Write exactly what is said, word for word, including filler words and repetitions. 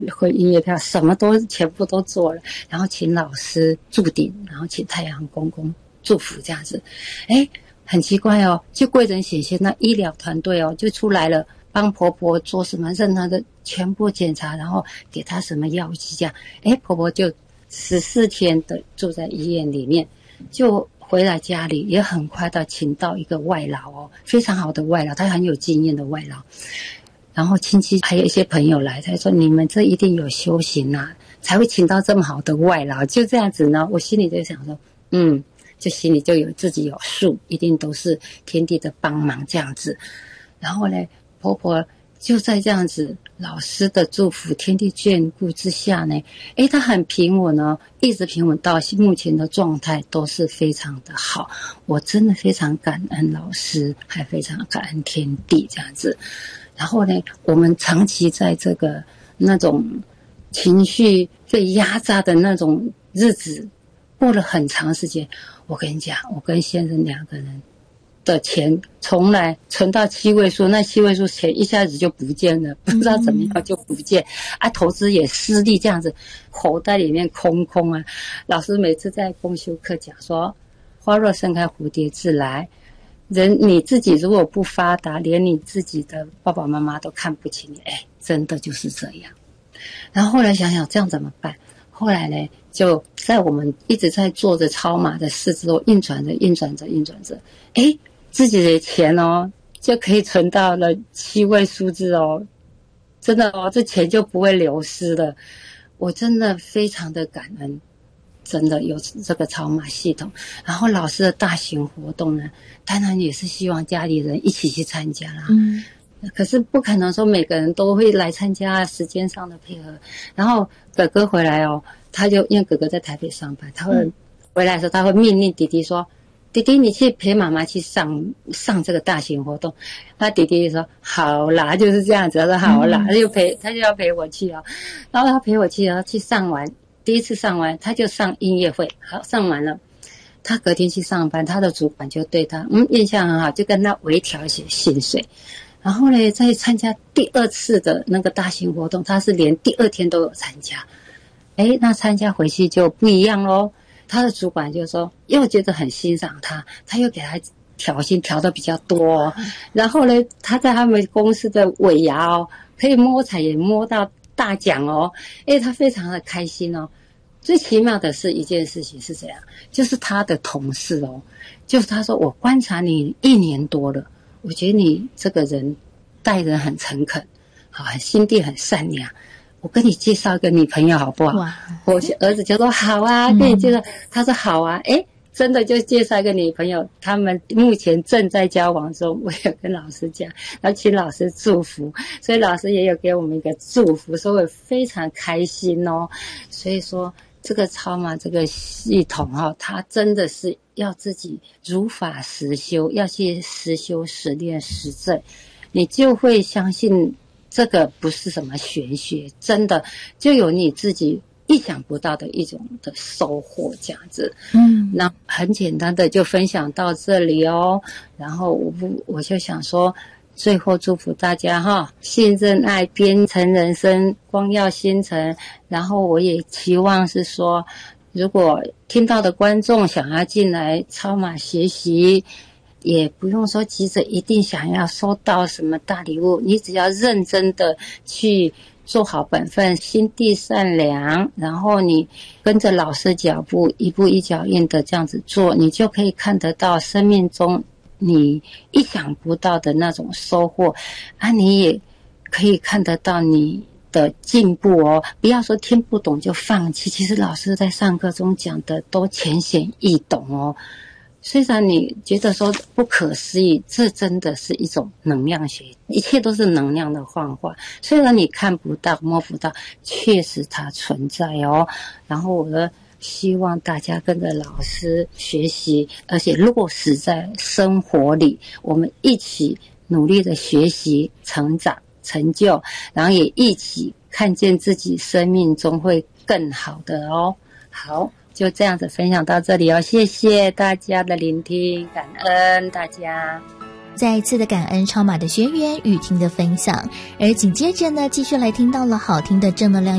会音乐票，什么都全部都做了，然后请老师祝鼎，然后请太阳公公祝福这样子。哎，很奇怪哦，就贵人显现，那医疗团队哦就出来了，帮婆婆做什么任何的全部检查，然后给她什么药剂这样。哎，婆婆就十四天的住在医院里面，就回来家里，也很快的请到一个外劳哦，非常好的外劳，他很有经验的外劳。然后亲戚还有一些朋友来，他说你们这一定有修行啊，才会请到这么好的外劳。就这样子呢，我心里就想说，嗯，就心里就有自己有数，一定都是天地的帮忙这样子。然后呢，婆婆就在这样子老师的祝福、天地眷顾之下呢，诶，她很平稳哦，一直平稳到目前的状态都是非常的好。我真的非常感恩老师，还非常感恩天地这样子。然后呢，我们长期在这个那种情绪被压榨的那种日子过了很长时间。我跟你讲，我跟先生两个人的钱从来存到七位数，那七位数钱一下子就不见了，不知道怎么样就不见、嗯、啊，投资也失利，这样子口袋里面空空啊。老师每次在公修课讲说，花若盛开蝴蝶自来，人你自己如果不发达，连你自己的爸爸妈妈都看不起你，哎，真的就是这样。然后后来想想这样怎么办，后来呢就在我们一直在做着超码的事之后，运转着运转着运转着，哎，自己的钱哦就可以存到了七位数字哦，真的哦，这钱就不会流失了。我真的非常的感恩，真的有这个超码系统。然后老师的大型活动呢，当然也是希望家里人一起去参加啦。嗯，可是不可能说每个人都会来参加，时间上的配合。然后哥哥回来哦，他就因为哥哥在台北上班，他会回来的时候，他会命令弟弟说：“弟弟，你去陪妈妈去上上这个大型活动。”他弟弟就说：“好啦，就是这样子。”他说：“好啦。”他就陪他就要陪我去哦。然后他陪我去，然后去上完第一次上完，他就上音乐会，好上完了。他隔天去上班，他的主管就对他嗯印象很好，就跟他微调一些薪水。然后呢，再参加第二次的那个大型活动，他是连第二天都有参加。诶，那参加回去就不一样咯。他的主管就说又觉得很欣赏他，他又给他调薪调的比较多哦。然后呢，他在他们公司的尾牙哦，可以摸彩也摸到大奖哦。诶，他非常的开心哦。最奇妙的是一件事情是这样，就是他的同事哦，就是他说我观察你一年多了，我觉得你这个人待人很诚恳，好，心地很善良。我跟你介绍一个女朋友好不好？我儿子就说好啊，跟你介绍。他说好啊，诶，真的就介绍一个女朋友，他们目前正在交往中。我有跟老师讲，然后请老师祝福，所以老师也有给我们一个祝福，所以我非常开心哦。所以说这个超码这个系统哦，它真的是要自己如法实修，要去实修实练实证，你就会相信这个不是什么玄学，真的就有你自己意想不到的一种的收获这样子。嗯，那很简单的就分享到这里哦。然后我不我就想说，最后祝福大家哈，信任爱编程人生，光耀星辰。然后我也期望是说，如果听到的观众想要进来超码学习，也不用说急着一定想要收到什么大礼物，你只要认真的去做好本分，心地善良，然后你跟着老师脚步一步一脚印的这样子做，你就可以看得到生命中你意想不到的那种收获啊！你也可以看得到你的进步哦，不要说听不懂就放弃，其实老师在上课中讲的都浅显易懂哦。虽然你觉得说不可思议，这真的是一种能量学，一切都是能量的幻化。虽然你看不到摸不到，确实它存在哦。然后我的希望大家跟着老师学习，而且落实在生活里，我们一起努力的学习成长成就，然后也一起看见自己生命中会更好的哦。好，就这样子分享到这里哦，谢谢大家的聆听，感恩大家。 再一次的感恩超马的学员雨婷的分享，而紧接着呢，继续来听到了好听的正能量